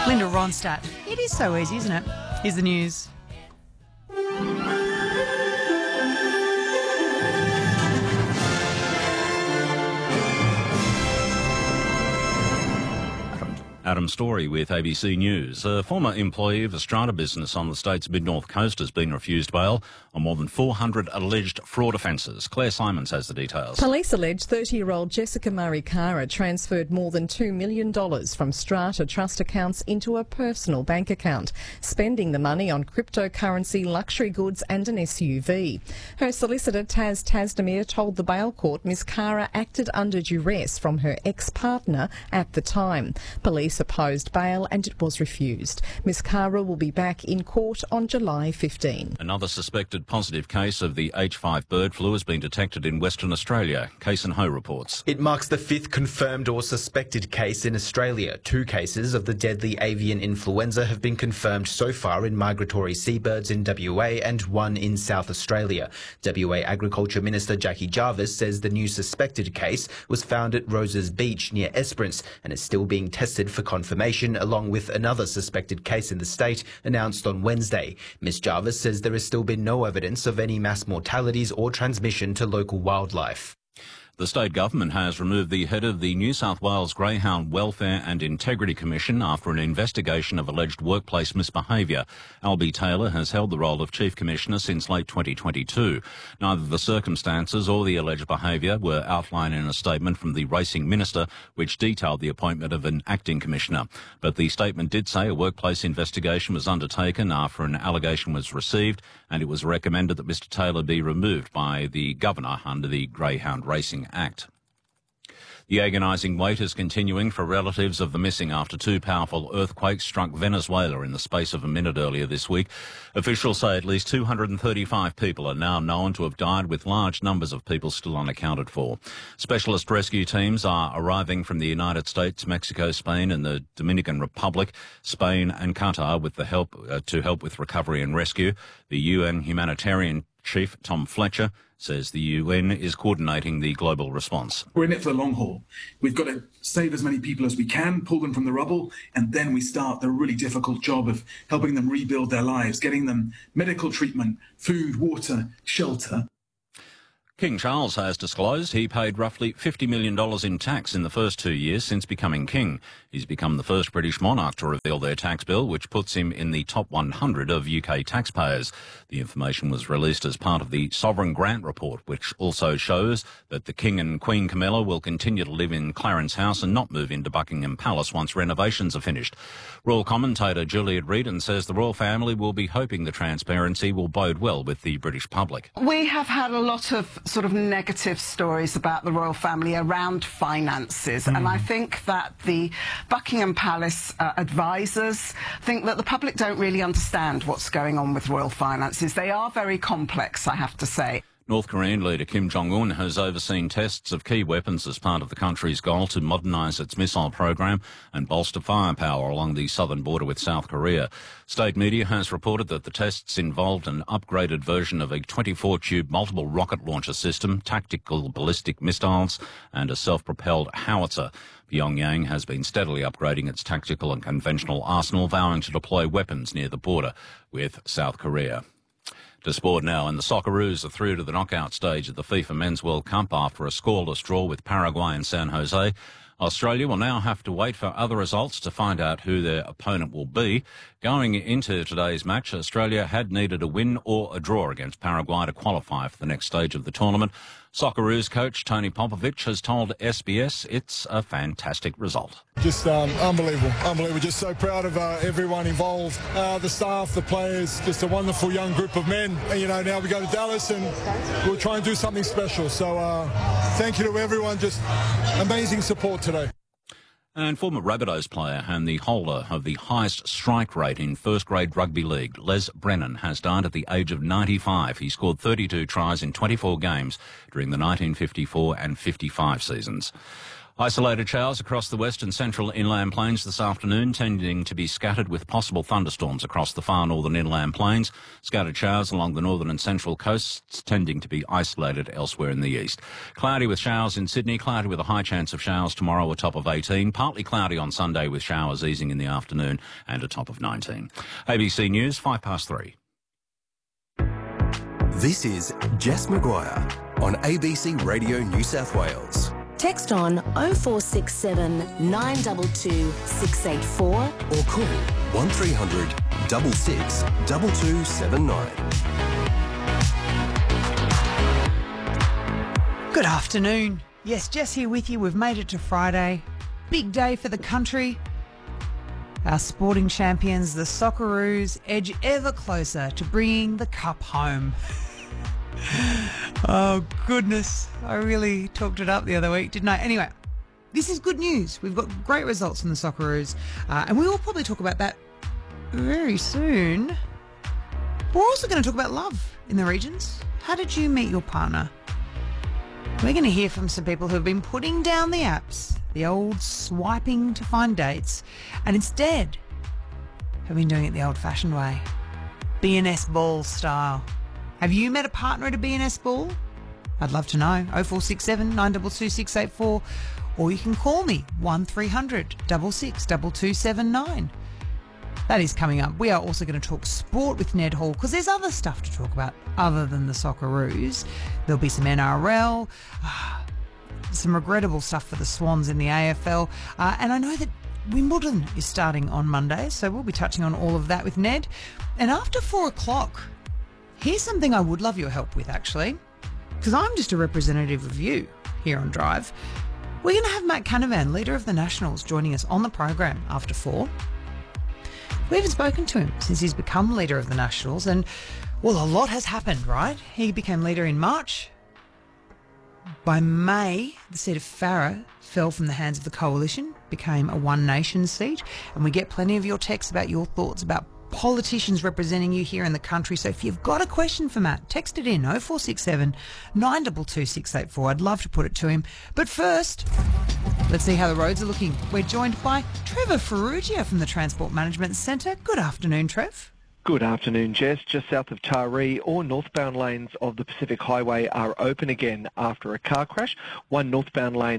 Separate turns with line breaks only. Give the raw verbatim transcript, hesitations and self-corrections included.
Linda Ronstadt. It is so easy, isn't it? Here's the news.
Adam Story with A B C News. A former employee of a strata business on the state's mid-north coast has been refused bail on more than four hundred alleged fraud offences. Claire Simons has the details.
Police allege thirty-year-old Jessica Murray Kara transferred more than two million dollars from strata trust accounts into a personal bank account, spending the money on cryptocurrency, luxury goods and an S U V. Her solicitor, Taz Tasdemir, told the bail court Miss Kara acted under duress from her ex-partner at the time. Police opposed bail and it was refused. Miss Kara will be back in court on July fifteenth.
Another suspected positive case of the H five bird flu has been detected in Western Australia. Cason Ho reports.
It marks the fifth confirmed or suspected case in Australia. Two cases of the deadly avian influenza have been confirmed so far in migratory seabirds in W A and one in South Australia. W A Agriculture Minister Jackie Jarvis says the new suspected case was found at Roses Beach near Esperance and is still being tested for confirmation, along with another suspected case in the state announced on Wednesday. Miss Jarvis says there has still been no evidence of any mass mortalities or transmission to local wildlife.
The state government has removed the head of the New South Wales Greyhound Welfare and Integrity Commission after an investigation of alleged workplace misbehaviour. Albie Taylor has held the role of Chief Commissioner since late twenty twenty-two. Neither the circumstances or the alleged behaviour were outlined in a statement from the Racing Minister, which detailed the appointment of an acting commissioner. But the statement did say a workplace investigation was undertaken after an allegation was received, and it was recommended that Mr Taylor be removed by the Governor under the Greyhound Racing Act. The agonising wait is continuing for relatives of the missing after two powerful earthquakes struck Venezuela in the space of a minute earlier this week. Officials say at least two hundred thirty-five people are now known to have died, with large numbers of people still unaccounted for. Specialist rescue teams are arriving from the United States, Mexico, Spain and the Dominican Republic, Spain and Qatar with the help uh, to help with recovery and rescue. The U N humanitarian chief, Tom Fletcher, says the U N is coordinating the global response.
We're in it for the long haul. We've got to save as many people as we can, pull them from the rubble, and then we start the really difficult job of helping them rebuild their lives, getting them medical treatment, food, water, shelter.
King Charles has disclosed he paid roughly fifty million dollars in tax in the first two years since becoming king. He's become the first British monarch to reveal their tax bill, which puts him in the top one hundred of U K taxpayers. The information was released as part of the Sovereign Grant Report, which also shows that the King and Queen Camilla will continue to live in Clarence House and not move into Buckingham Palace once renovations are finished. Royal commentator Juliet Reedon says the royal family will be hoping the transparency will bode well with the British public.
We have had a lot of sort of negative stories about the royal family around finances, mm. and I think that the Buckingham Palace uh, advisors think that the public don't really understand what's going on with royal finances. They are very complex, I have to say.
North Korean leader Kim Jong-un has overseen tests of key weapons as part of the country's goal to modernise its missile program and bolster firepower along the southern border with South Korea. State media has reported that the tests involved an upgraded version of a twenty-four tube multiple rocket launcher system, tactical ballistic missiles and a self-propelled howitzer. Pyongyang has been steadily upgrading its tactical and conventional arsenal, vowing to deploy weapons near the border with South Korea. To sport now, and the Socceroos are through to the knockout stage of the FIFA Men's World Cup after a scoreless draw with Paraguay and San Jose. Australia will now have to wait for other results to find out who their opponent will be. Going into today's match, Australia had needed a win or a draw against Paraguay to qualify for the next stage of the tournament. Socceroos coach Tony Popovic has told S B S it's a fantastic result.
Just um, unbelievable, unbelievable. Just so proud of uh, everyone involved, uh, the staff, the players, just a wonderful young group of men. And, you know, now we go to Dallas and we'll try and do something special. So uh, thank you to everyone, just amazing support today.
And former Rabbitohs player and the holder of the highest strike rate in first-grade rugby league, Les Brennan, has died at the age of ninety-five. He scored thirty-two tries in twenty-four games during the nineteen fifty-four and fifty-five seasons. Isolated showers across the west and central inland plains this afternoon, tending to be scattered with possible thunderstorms across the far northern inland plains. Scattered showers along the northern and central coasts, tending to be isolated elsewhere in the east. Cloudy with showers in Sydney, cloudy with a high chance of showers tomorrow, a top of eighteen. Partly cloudy on Sunday with showers easing in the afternoon and a top of nineteen. A B C News, five past three.
This is Jess Maguire on A B C Radio New South Wales.
Text on oh four six seven, nine two two, six eight four
or call one three hundred, six six, two two seven nine.
Good afternoon. Yes, Jess here with you. We've made it to Friday. Big day for the country. Our sporting champions, the Socceroos, edge ever closer to bringing the cup home. Oh, goodness. I really talked it up the other week, didn't I? Anyway, this is good news. We've got great results from the Socceroos, uh, and we will probably talk about that very soon. We're also going to talk about love in the regions. How did you meet your partner? We're going to hear from some people who have been putting down the apps, the old swiping to find dates, and instead have been doing it the old-fashioned way, B and S ball style. Have you met a partner at a B and S ball? I'd love to know. oh four six seven, nine two two, six eight four, or you can call me one three hundred, six six, two two seven nine. That is coming up. We are also going to talk sport with Ned Hall, because there's other stuff to talk about other than the Socceroos. There'll be some N R L, uh, some regrettable stuff for the Swans in the A F L, uh, and I know that Wimbledon is starting on Monday, so we'll be touching on all of that with Ned. And after four o'clock, here's something I would love your help with, actually, because I'm just a representative of you here on Drive. We're going to have Matt Canavan, leader of the Nationals, joining us on the program after four. We haven't spoken to him since he's become leader of the Nationals, and, well, a lot has happened, right? He became leader in March. By May, the seat of Farrer fell from the hands of the Coalition, became a One Nation seat, and we get plenty of your texts about your thoughts about politicians representing you here in the country. So if you've got a question for Matt, text it in oh four six seven, nine two two, six eight four. I'd love to put it to him. But first, let's see how the roads are looking. We're joined by Trevor Ferrugia from the Transport Management Centre. Good afternoon, Trev.
Good afternoon, Jess. Just south of Taree, all northbound lanes of the Pacific Highway are open again after a car crash. One northbound lane